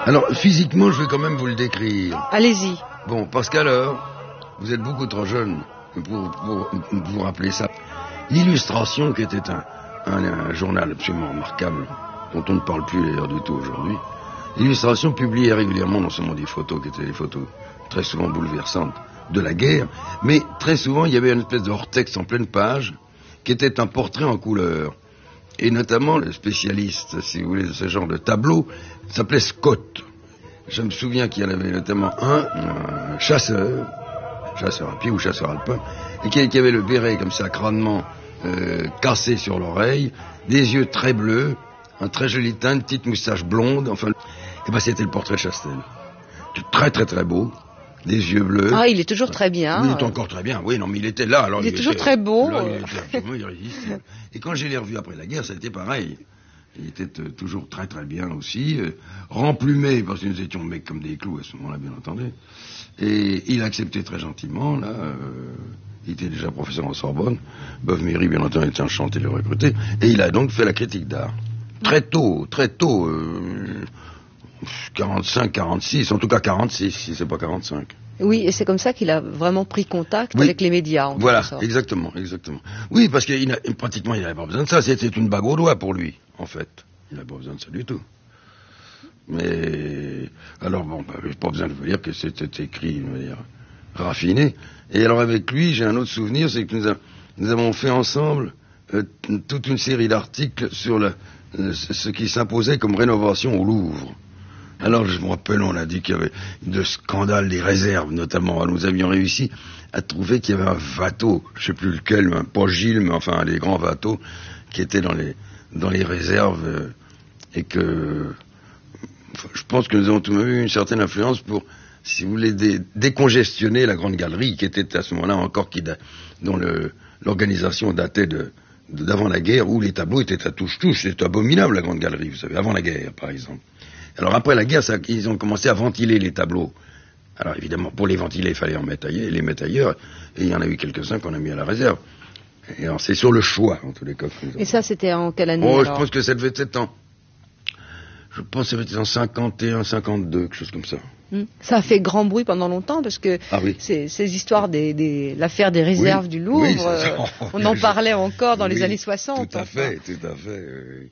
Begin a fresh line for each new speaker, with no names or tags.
Alors, physiquement, je vais quand même vous le décrire.
Allez-y.
Bon, parce qu'alors, vous êtes beaucoup trop jeune pour vous rappeler ça. L'Illustration, qui était un journal absolument remarquable, dont on ne parle plus d'ailleurs du tout aujourd'hui, l'Illustration publiait régulièrement non seulement des photos, qui étaient des photos très souvent bouleversantes de la guerre, mais très souvent il y avait une espèce de hors-texte en pleine page, qui était un portrait en couleur. Et notamment le spécialiste, si vous voulez, de ce genre de tableau, s'appelait Scott. Je me souviens qu'il y en avait notamment un chasseur à pied ou chasseur alpin, et qui avait le béret comme ça, crânement cassé sur l'oreille, des yeux très bleus, un très joli teint, une petite moustache blonde, enfin, et ben c'était le portrait Chastel. Très très très beau, des yeux bleus.
Ah, il est toujours très bien.
Il est encore très bien, oui, non, mais il était là. Alors
il est toujours très beau.
Là, il était absolument irrésistible. Et quand je l'ai revu après la guerre, ça a été pareil. Il était toujours très très bien aussi, remplumé, parce que nous étions mecs comme des clous à ce moment-là, bien entendu. Et il acceptait très gentiment, là, il était déjà professeur en Sorbonne, Beuve-Méry, bien entendu, était enchanté de le recruter, et il a donc fait la critique d'art. Très tôt, 45, 46, en tout cas 46, si c'est pas 45.
Oui, et c'est comme ça qu'il a vraiment pris contact avec les médias.
Voilà, exactement. Oui, parce que pratiquement, il n'avait pas besoin de ça. C'était une bague au doigt pour lui, en fait. Il n'avait pas besoin de ça du tout. Mais, alors bon, j'ai pas besoin de vous dire que c'était écrit de manière raffinée. Et alors avec lui, j'ai un autre souvenir, c'est que nous avons fait ensemble toute une série d'articles sur ce qui s'imposait comme rénovation au Louvre. Alors, je me rappelle, on a dit qu'il y avait de scandales des réserves, notamment. Nous avions réussi à trouver qu'il y avait un bateau, je sais plus lequel, pas Gilles, mais enfin, des grands bateaux, qui étaient dans les réserves, et que, je pense que nous avons tout de même eu une certaine influence pour, si vous voulez, décongestionner la Grande Galerie, qui était à ce moment-là encore, dont l'organisation datait d'avant la guerre, où les tableaux étaient à touche-touche. C'était abominable, la Grande Galerie, vous savez, avant la guerre, par exemple. Alors après la guerre, ils ont commencé à ventiler les tableaux. Alors évidemment, pour les ventiler, il fallait les mettre ailleurs. Et il y en a eu quelques-uns qu'on a mis à la réserve. Et alors c'est sur le choix, en tous les cas.
Et ça, c'était en quelle année?
Je pense que ça devait être en 51, 52, quelque chose comme ça.
Ça a fait grand bruit pendant longtemps, parce que ces histoires l'affaire des réserves du Louvre, on en parlait encore dans les années 60.
Tout à fait.